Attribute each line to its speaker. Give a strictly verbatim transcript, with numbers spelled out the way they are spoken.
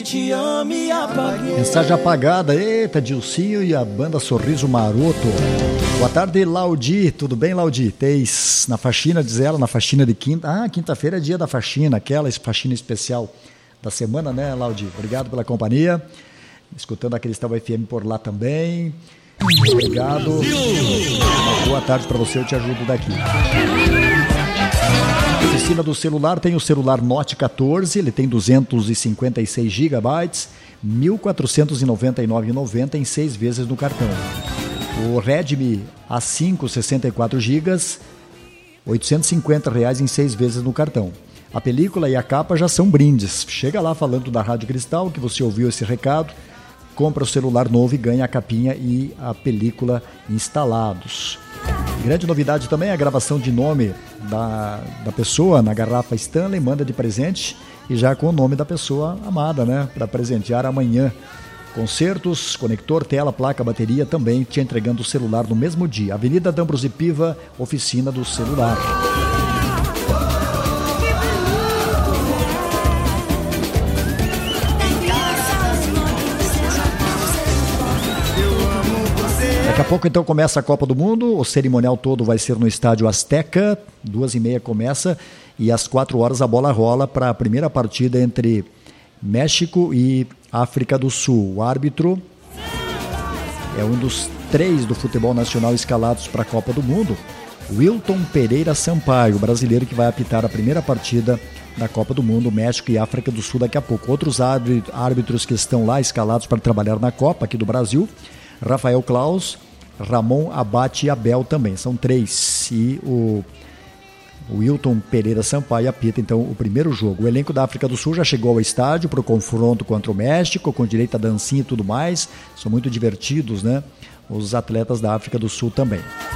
Speaker 1: Te amo e apaguei.
Speaker 2: Mensagem apagada, eita, Dilcinho e a banda Sorriso Maroto. Boa tarde, Laudi, tudo bem, Laudi? Teis na faxina, diz ela, na faxina de quinta. Ah, quinta-feira é dia da faxina, aquela faxina especial da semana, né, Laudi? Obrigado pela companhia, escutando a Cristal F M por lá também. Obrigado. Uma boa tarde para você, eu te ajudo daqui. Oficina do celular, tem o celular Note quatorze, ele tem duzentos e cinquenta e seis gigabytes, mil quatrocentos e noventa e nove reais e noventa centavos em seis vezes no cartão. O Redmi A cinco, sessenta e quatro gigabytes, oitocentos e cinquenta reais em seis vezes no cartão. A película e a capa já são brindes. Chega lá falando da Rádio Cristal, que você ouviu esse recado, compra o celular novo e ganha a capinha e a película instalados. Grande novidade também é a gravação de nome da, da pessoa na garrafa Stanley, manda de presente e já com o nome da pessoa amada, né? Para presentear amanhã. Concertos, conector, tela, placa, bateria, também te entregando o celular no mesmo dia. Avenida D'Ambrosio Piva, oficina do celular. Daqui a pouco então começa a Copa do Mundo, o cerimonial todo vai ser no estádio Azteca, duas e meia começa e às quatro horas a bola rola para a primeira partida entre México e África do Sul. O árbitro é um dos três do futebol nacional escalados para a Copa do Mundo, Wilton Pereira Sampaio, brasileiro que vai apitar a primeira partida da Copa do Mundo, México e África do Sul daqui a pouco. Outros árbitros que estão lá escalados para trabalhar na Copa aqui do Brasil, Rafael Claus, Ramon Abate e Abel também, são três. E o, o Wilton Pereira Sampaio apita então o primeiro jogo. O elenco da África do Sul já chegou ao estádio para o confronto contra o México, com direito a dancinha e tudo mais. São muito divertidos, né? Os atletas da África do Sul também.